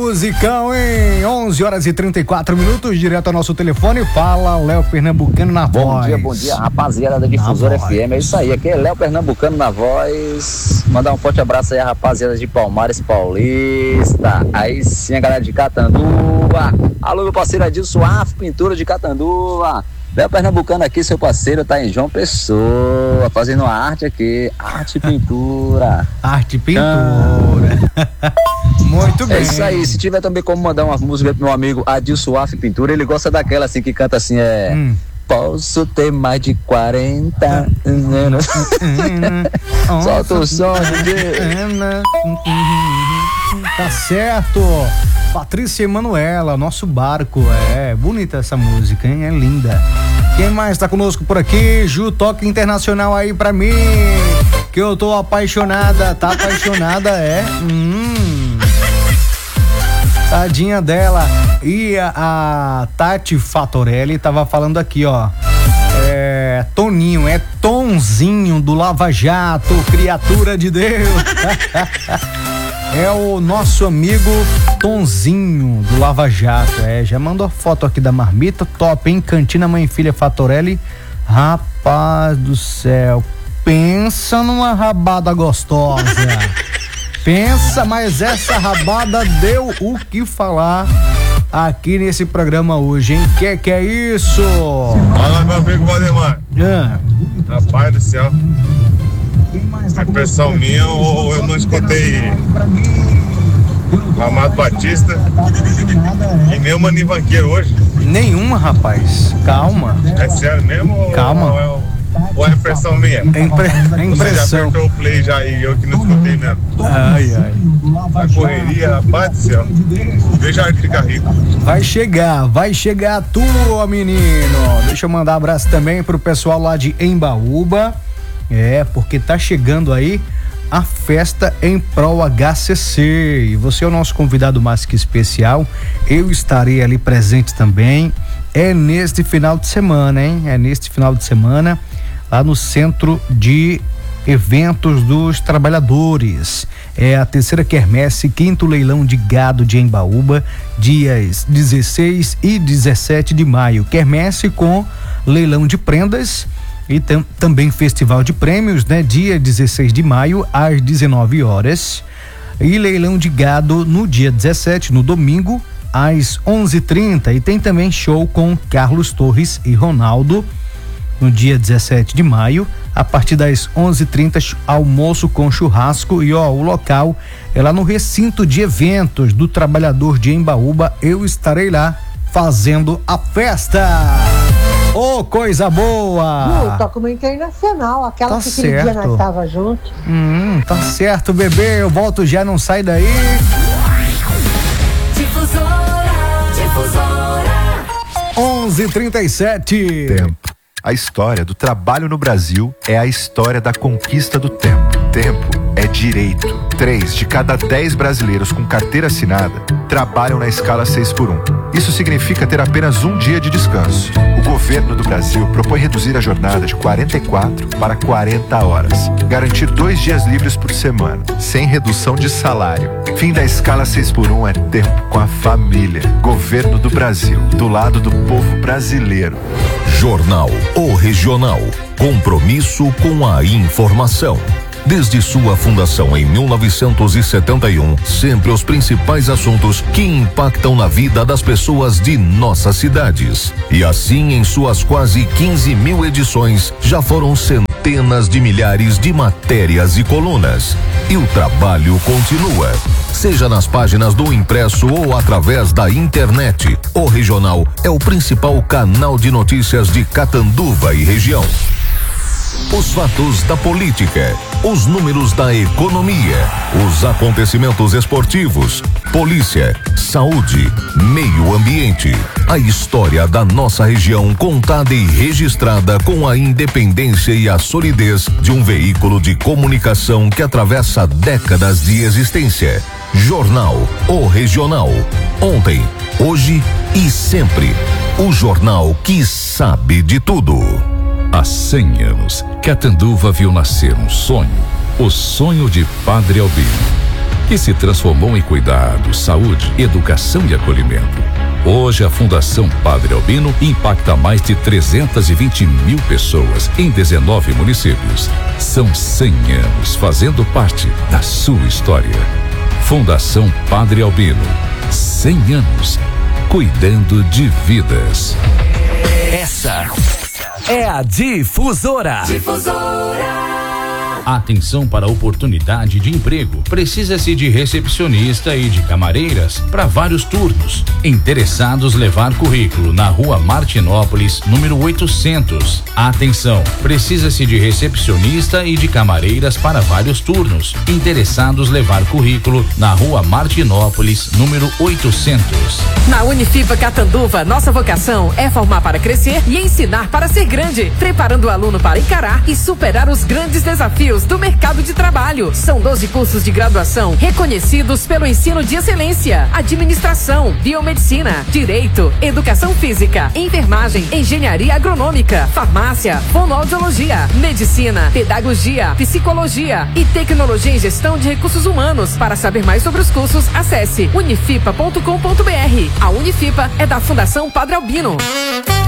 musicão, hein? 11h34, direto ao nosso telefone. Fala, Léo Pernambucano na voz. Bom dia, rapaziada da Difusora FM. É isso aí, aqui é Léo Pernambucano na voz. Mandar um forte abraço aí a rapaziada de Palmares Paulista. Aí sim, a galera de Catanduva. Alô, meu parceiro Adilson Af, pintura de Catanduva. Léo Pernambucano aqui, seu parceiro, tá em João Pessoa, fazendo uma arte aqui, arte e pintura. Arte e pintura. Muito bem. É isso aí, se tiver também como mandar uma música pro meu amigo Adilson Af Pintura, ele gosta daquela assim, que canta assim, Posso ter mais de 40 anos. Solta o som de... Tá certo. Patrícia Emanuela, nosso barco. É bonita essa música, hein? É linda. Quem mais tá conosco por aqui? Ju, toque internacional aí pra mim, que eu tô apaixonada. Tá apaixonada, é? Tadinha dela. E a Tati Fatorelli tava falando aqui, ó. Toninho, é Tonzinho do Lava Jato, criatura de Deus. É o nosso amigo Tonzinho do Lava Jato. Já mandou a foto aqui da marmita, top, hein? Cantina Mãe e Filha Fatorelli. Rapaz do céu, pensa numa rabada gostosa. Pensa, mas essa rabada deu o que falar aqui nesse programa hoje, hein? Que é isso? Fala, meu amigo Valdemar. Rapaz do céu, a impressão minha, ou eu não escutei Amado Batista e nem o Maninho Vanqueiro hoje. Nenhuma, rapaz. Calma. É sério mesmo? Calma. Ou é impressão minha? É impressão. Você já apertou o play já e eu que não escutei mesmo. Ai. A correria, rapaz do céu. Veja a arte ficar rico. Vai chegar a tua, menino. Deixa eu mandar um abraço também pro pessoal lá de Embaúba. Porque tá chegando aí a festa em prol HCC. E você é o nosso convidado mais que especial. Eu estarei ali presente também. É neste final de semana, hein? Lá no Centro de Eventos dos Trabalhadores. É a terceira quermesse, 5º leilão de gado de Embaúba, dias 16 e 17 de maio. Quermesse com leilão de prendas e também festival de prêmios, né? Dia 16 de maio, às 19 horas. E leilão de gado no dia 17, no domingo, às 11h30. E tem também show com Carlos Torres e Ronaldo no dia 17 de maio, a partir das 11h30, almoço com churrasco. E o local é lá no recinto de eventos do Trabalhador de Embaúba. Eu estarei lá fazendo a festa. Coisa boa! Toca uma internacional, aquela tá que aquele dia nós estava junto. Tá certo, bebê, eu volto já, não sai daí. Difusora 11h37. Tempo. A história do trabalho no Brasil é a história da conquista do tempo. Tempo é direito. 3 de cada 10 brasileiros com carteira assinada trabalham na escala 6x1. Isso significa ter apenas um dia de descanso. O governo do Brasil propõe reduzir a jornada de 44 para 40 horas. Garantir 2 dias livres por semana, sem redução de salário. Fim da escala 6x1 é tempo com a família. Governo do Brasil, do lado do povo brasileiro. Jornal O Regional. Compromisso com a informação. Desde sua fundação em 1971, sempre os principais assuntos que impactam na vida das pessoas de nossas cidades. E assim, em suas quase 15 mil edições, já foram centenas de milhares de matérias e colunas. E o trabalho continua. Seja nas páginas do impresso ou através da internet, o Regional é o principal canal de notícias de Catanduva e região. Os fatos da política, os números da economia, os acontecimentos esportivos, polícia, saúde, meio ambiente. A história da nossa região contada e registrada com a independência e a solidez de um veículo de comunicação que atravessa décadas de existência. Jornal O Regional. Ontem, hoje e sempre. O jornal que sabe de tudo. Há 100 anos, Catanduva viu nascer um sonho, o sonho de Padre Albino. que se transformou em cuidado, saúde, educação e acolhimento. Hoje, a Fundação Padre Albino impacta mais de 320 mil pessoas em 19 municípios. São 100 anos fazendo parte da sua história. Fundação Padre Albino, 100 anos cuidando de vidas. Essa é a Difusora. Atenção para a oportunidade de emprego. Precisa-se de recepcionista e de camareiras para vários turnos. Interessados levar currículo na Rua Martinópolis, número 800. Atenção, precisa-se de recepcionista e de camareiras para vários turnos. Interessados levar currículo na Rua Martinópolis, número 800. Na Unifipa Catanduva, nossa vocação é formar para crescer e ensinar para ser grande, preparando o aluno para encarar e superar os grandes desafios do mercado de trabalho. São 12 cursos de graduação reconhecidos pelo ensino de excelência: administração, biomedicina, direito, educação física, enfermagem, engenharia agronômica, farmácia, fonoaudiologia, medicina, pedagogia, psicologia e tecnologia em gestão de recursos humanos. Para saber mais sobre os cursos, acesse unifipa.com.br. A Unifipa é da Fundação Padre Albino.